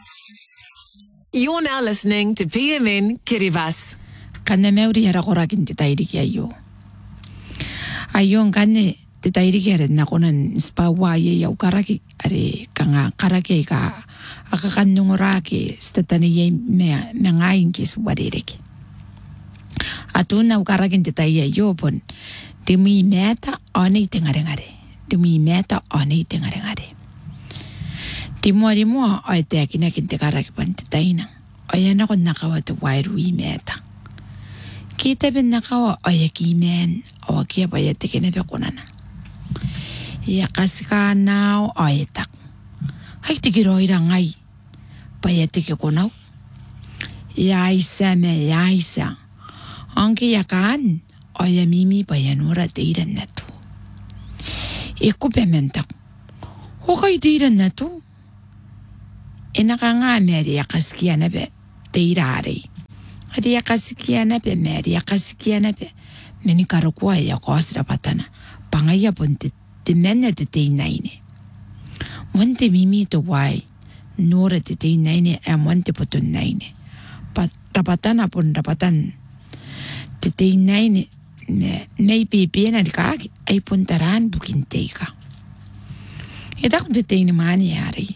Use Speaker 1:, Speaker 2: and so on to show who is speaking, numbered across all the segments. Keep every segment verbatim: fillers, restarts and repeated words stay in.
Speaker 1: You're now listening to P M N Kiribati.
Speaker 2: Kanne meuri hera korakin te tairiki ayo. Ayon kanne te tairiki hera nakonan spawa ye yau karaki are kanga karaki ka akakannungoraki statani ye me mengain kis wadiriki. Atuna ukarakin te tai ayo pon demi meta oni tengarengare. Demi meta oni tengarengare. Timua timua o te akina kinte karaki pan te taina. O yana kon nakawa te wairu I meta. Kita ben nakawa o ya ki men o kia pa ya te kene pe konana. Ya kasika nao o ya tak. Hai te kiro ira ngai pa ya te ke konau. Ya isa me ya isa. Anki ya kaan o ya mimi pa ya nura te ira natu. E kupe mentak. Hokai te ira natu. E naka ngā meri a kasikia nape te irarei. Hadi a kasikia nape meri a kasikia nape. Meni karukua e a kosra patana. Pangaya pun te, te mena te te inaine. Monte mimi to wai. Nora te te inaine e monte puto inaine. Pat rapatana pun rapatan. Te te inaine me mei pepena di kaaki. Ai pun taran bukin teika. E taku te te inimani arei.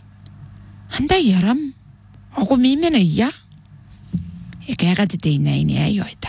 Speaker 2: Anda yaram, ako mimena iya. E kaya ka te te inaine ayo.